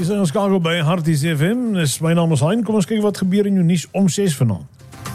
Jy sê ons skakel by Harties FM. My naam is Hein. Kom ons kyk wat gebeur in jou nuus om 6 vanaand.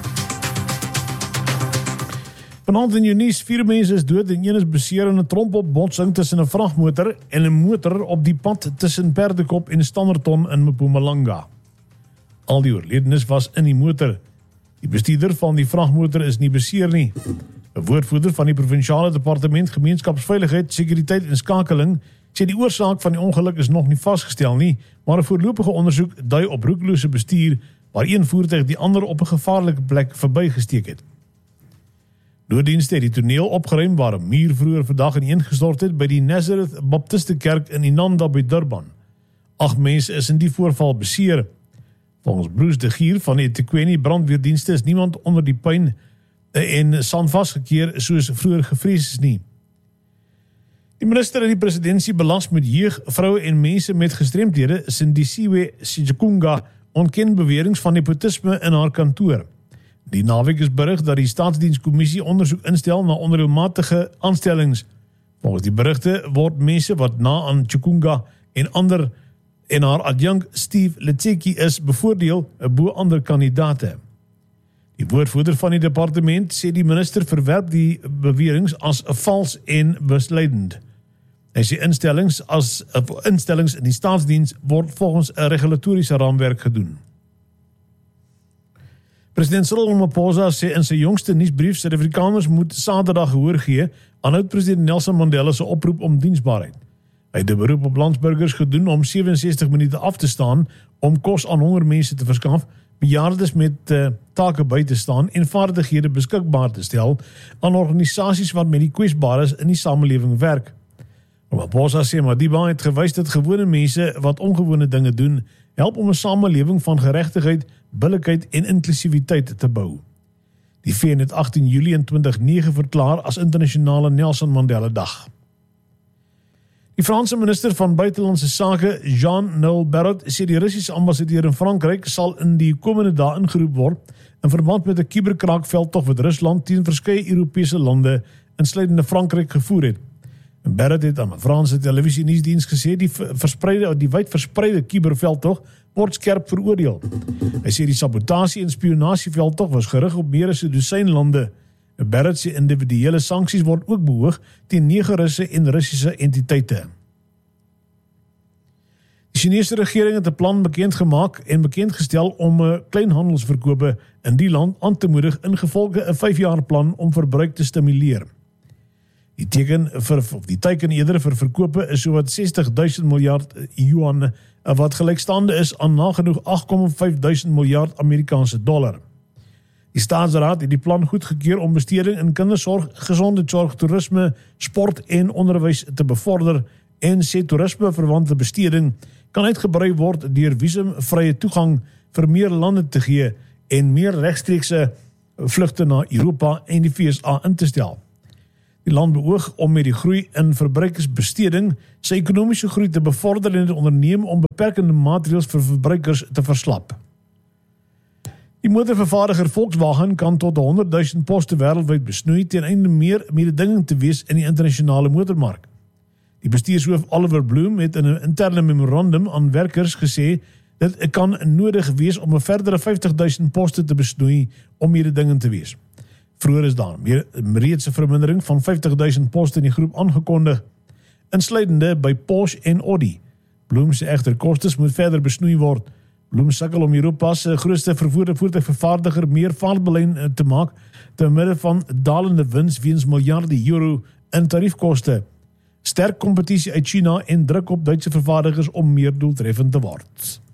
Vanaand in jou nuus, 4 mense is dood en 1 is beseer in 'n trompopbotsing tussen 'n vragmotor en 'n motor op die pad tussen Perdekop en Standerton in Mpumalanga. Al die oorledenes was in die motor. Die bestuurder van die vragmotor is nie beseer nie. 'n Woordvoerder van die Provinsiale Departement Gemeenskapsveiligheid, Sekuriteit en Skakeling sê die oorsaak van die ongeluk is nog nie vasgestel nie, maar 'n voorlopige ondersoek dui op roekelose bestuur waar een voertuig die ander op 'n gevaarlike plek verbygesteek het. Nooddienste het die toneel opgeruim waar 'n muur vroeër vandag ineengestort het by die Nazareth Baptiste Kerk in Inanda by Durban. 8 mense is in die voorval beseer. Volgens Bruce de Gier van die eThekwini brandweerdienste is niemand onder die puin en sand vasgekeer soos vroeër gevrees is nie. Die minister in die presidentsie belas met jeug, vroue en mense met gestremdhede, Sindisiwe Sijakunga, ontken beweringe van nepotisme in haar kantoor. Die naweek is berig dat die staatsdienskommissie ondersoek instel na onreëlmatige aanstellings. Volgens die berigte word mense wat na aan Chikunga en ander en haar adjunkt Steve Letseki is bevoordeel bo ander kandidate. Die woordvoerder van die departement sê die minister verwerp die beweringe as vals en misleidend. Hy sê instellings in die staatsdiens word volgens 'n regulatoriese raamwerk gedoen. President Cyril Ramaphosa sê in sy jongste nuusbrief Suid-Afrikaners moet Saterdag gehoor gee aan oud-president Nelson Mandela se oproep om diensbaarheid. Hy het 'n beroep op landsburgers gedoen om 67 minute af te staan om kos aan hongermense te verskaf, bejaardes met take by te staan en vaardighede beskikbaar te stel aan organisasies wat met die kwesbares in die samelewing werk. Ramaphosa sê Madiba het gewys dat gewone mense wat ongewone dinge doen, help om 'n samelewing van geregtigheid, billikheid en inklusiwiteit te bou. Die VN het 18 Julie in 2009 verklaar as internasionale Nelson Mandela Dag. Die Franse minister van Buitelandse Sake, Jean-Noël Barrot, sê die Russiese ambassadeur in Frankryk sal in die komende dae ingeroep word in verband met 'n kuberkraakveldtog wat Rusland teen verskeie Europese lande, insluitende Frankryk, gevoer het. Barrett het aan 'n Franse televisie-nuusdiens gesê die wyd verspreide kuberveldtog word skerp veroordeel. Hy sê die sabotasie en spionasieveldtog was gerig op meer as 'n dosyn lande. Barrett sê individuele sanksies word ook beoog teen 9 Russe en Russiese entiteite. Die Chinese regering het 'n plan bekendgestel om kleinhandelsverkope in die land aan te moedig ingevolge 'n 5-jaar plan om verbruik te stimuleer. Die teiken eerder vir verkope is sowat 60.000 miljard yuan, wat gelykstaande is aan nagenoeg 8,5 miljard Amerikaanse dollar. Die staatsraad het die plan goedgekeur om besteding in kindersorg, gesondheidsorg, toerisme, sport en onderwys te bevorder en sê toerisme-verwante besteding kan uitgebrei word deur visumvrye toegang vir meer lande te gee en meer regstreekse vlugte na Europa en die VSA in te stel. Die land beoog om met die groei in verbruikersbesteding sy ekonomiese groei te bevorder en te onderneem om beperkende maatreëls vir verbruikers te verslap. Die motorvervaardiger Volkswagen kan tot 100.000 poste wêreldwyd besnoei ten einde meer mededingend te wees in die internasionale motormark. Die bestuurshoof Oliver Bloom het in 'n interne memorandum aan werkers gesê dit kan nodig wees om 'n verdere 50.000 poste te besnoei om mededingend te wees. Vroeger is daar reeds 'n vermindering van 50.000 poste in die groep aangekondig, insluitende by Porsche en Audi. Bloom sê egter kostes moet verder besnoei word. Bloom sukkel om Europa se grootste vervoerde voertuigvervaardiger meer vaartbelyn te maak te midde van dalende wins weens miljarde euro in tariefkoste. Sterk kompetisie uit China en druk op Duitse vervaardigers om meer doeltreffend te word.